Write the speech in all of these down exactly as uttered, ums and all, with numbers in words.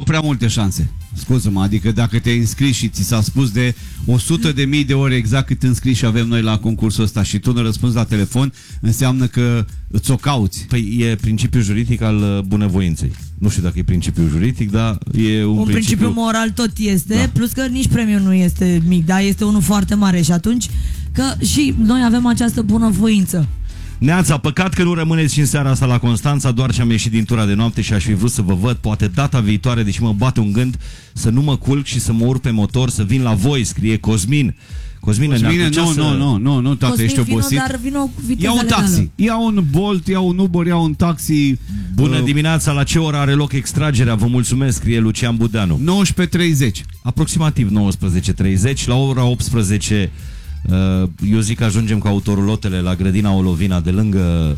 prea multe șanse. Scuză-mă, adică dacă te-ai înscris și ți s-a spus de o sută de mii de ore exact cât înscriși avem noi la concursul ăsta și tu nu răspunzi la telefon, înseamnă că îți o cauți. Păi e principiul juridic al bunăvoinței. Nu știu dacă e principiul juridic, dar e un, un principiu... principiu moral tot este, da. Plus că nici premiul nu este mic, da? Este unul foarte mare și atunci că și noi avem această bunăvoință. Neața, păcat că nu rămâneți și în seara asta la Constanța, doar ce am ieșit din tura de noapte și aș fi vrut să vă văd, poate data viitoare, deși mă bate un gând, să nu mă culc și să mă urc pe motor, să vin la voi, scrie Cosmin. Cosmin, Cosmine, nu, să... nu, nu, nu, nu, tată, ești obosit. Vino, dar vino cu ia un taxi, legală. Ia un Bolt, ia un Uber, ia un taxi. Bună uh... dimineața, la ce oră are loc extragerea? Vă mulțumesc, scrie Lucian Budeanu. nouăsprezece treizeci. Aproximativ nouăsprezece treizeci, la ora optsprezece. Eu zic că ajungem cu autorulotele la grădina Olovina, de lângă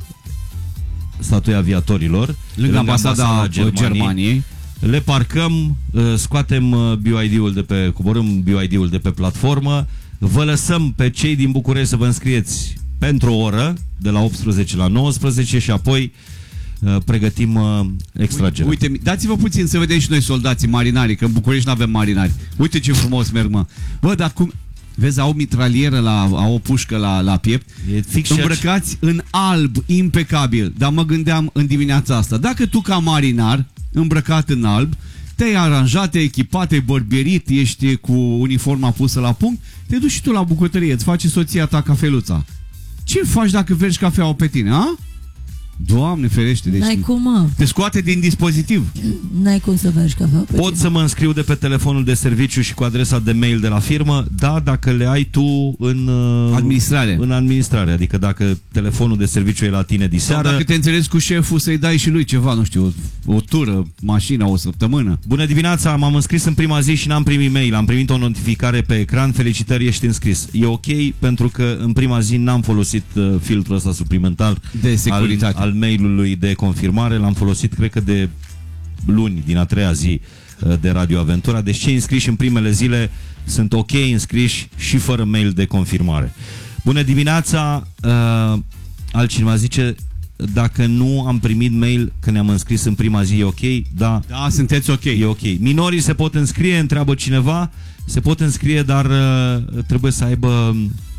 statuia aviatorilor, lângă, lângă ambasada, ambasada Germaniei. Germaniei. Le parcăm, scoatem B Y D-ul de pe, coborâm B Y D-ul de pe platformă, vă lăsăm pe cei din București să vă înscrieți pentru o oră, de la optsprezece la nouăsprezece și apoi pregătim extragerea. Uite, uite, dați-vă puțin să vedem și noi soldații, marinari, că în București nu avem marinari. Uite ce frumos merg, mă. Bă, dar cum... Vezi, au mitralieră, la, au o pușcă la, la piept, e fix îmbrăcați în alb, impecabil. Dar mă gândeam în dimineața asta, dacă tu ca marinar, îmbrăcat în alb, te-ai aranjat, te-ai echipat, te-ai bărbierit, ești cu uniforma pusă la punct, te duci și tu la bucătărie, îți faci soția ta cafeluța. Ce faci dacă vergi cafeaua pe tine, a? Doamne ferește, deci n-ai cum, mă. Te scoate din dispozitiv. N-ai cum să vergi cafea. Pot să mă înscriu de pe telefonul de serviciu și cu adresa de mail de la firmă? Da, dacă le ai tu în administrare. În administrare, adică dacă telefonul de serviciu e la tine diseară. Dacă te înțelegi cu șeful să-i dai și lui ceva, nu știu, o, o tură, mașina, o săptămână. Bună dimineața, m-am înscris în prima zi și n-am primit mail. Am primit o notificare pe ecran, felicitări, ești înscris. E ok, pentru că în prima zi n-am folosit uh, filtrul ăsta suplimentar de securitate al, al mailului de confirmare, l-am folosit cred că de luni din a treia zi de Radio Aventura, deci cei înscriși în primele zile sunt ok înscriși și fără mail de confirmare. Bună dimineața, uh, altcineva zice dacă nu am primit mail că ne-am înscris în prima zi, e ok? Da, da, sunteți ok. E ok. Minorii se pot înscrie, întreabă cineva, se pot înscrie, dar uh, trebuie să aibă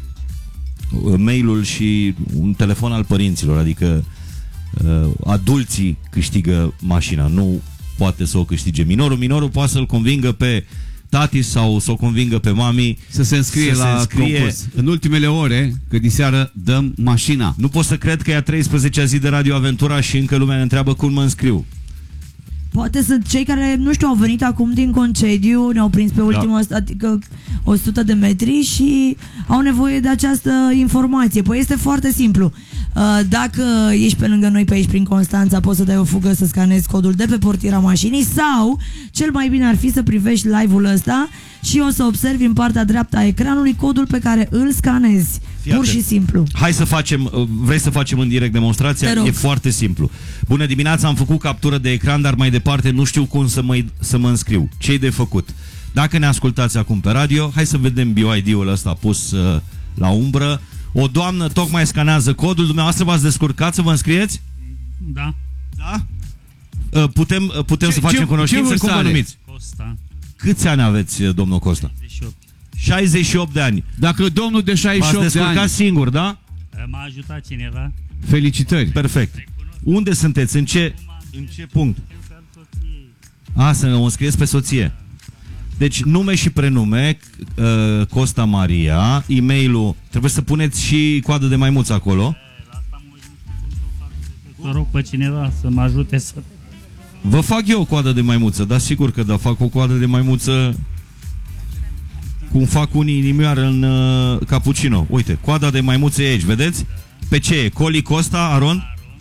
mailul și un telefon al părinților, adică Uh, adulții câștigă mașina, nu poate să o câștige minorul. Minorul poate să-l convingă pe tati sau să o convingă pe mami să se înscrie să la se înscrie... concurs. În ultimele ore, că diseară dăm mașina. Nu pot să cred că e a treisprezecea zi de Radio Aventura și încă lumea ne întreabă cum mă înscriu. Poate sunt cei care, nu știu, au venit acum din concediu, ne-au prins pe ultima, da. Adică o sută de metri și au nevoie de această informație. Păi este foarte simplu. Dacă ești pe lângă noi pe aici prin Constanța, poți să dai o fugă să scanezi codul de pe portiera mașinii sau, cel mai bine ar fi să privești live-ul ăsta și o să observi în partea dreaptă a ecranului codul pe care îl scanezi. Fiate. Pur și simplu. Hai să facem, vrei să facem în direct demonstrația? E foarte simplu. Bună dimineața, am făcut captură de ecran, dar mai departe nu știu cum să mă, să mă înscriu. Ce-i de făcut? Dacă ne ascultați acum pe radio, hai să vedem B Y D-ul ăsta pus uh, la umbră. O doamnă tocmai scanează codul. Dumneavoastră v-ați descurcat să vă înscrieți? Da. Da? Uh, putem uh, putem ce, să facem ce, cunoștință? ce cum vă numiți? Costa. Câți ani aveți, domnul Costa? șaizeci și opt. șaizeci și opt de ani. Dacă domnul de șaizeci și opt de ani... V-ați descurcat singur, da? M-a ajutat cineva. Felicitări. Perfect. Unde sunteți? În ce, în ce punct? A, să ne o înscrieți pe soție. Deci nume și prenume, uh, Costa Maria, e-mailul, trebuie să puneți și coadă de maimuță acolo. Să rog pe cineva să mă ajute să... Vă fac eu o coadă de maimuță, dar sigur că da, fac o coadă de maimuță cum fac unii inimioară în uh, cappuccino. Uite, coada de maimuță e aici, vedeți? Pe ce e? Coli Costa, Aron?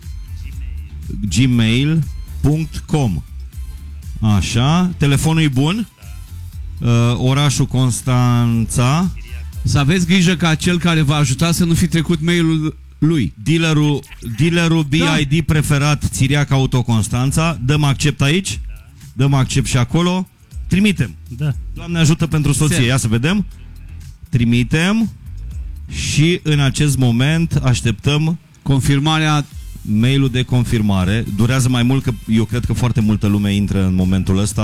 gmail punct com. Așa, telefonul e bun? Uh, orașul Constanța. Să aveți grijă ca cel care va ajuta să nu fi trecut mailul lui. Dealerul, dealerul B I D da. Preferat Țiriac Auto Constanța. Dăm accept aici? Dăm accept și acolo. Trimitem. Da. Doamne ajută pentru soție. Ia să vedem. Trimitem. Și în acest moment așteptăm confirmarea, mailul de confirmare. Durează mai mult, că eu cred că foarte multă lume intră în momentul ăsta.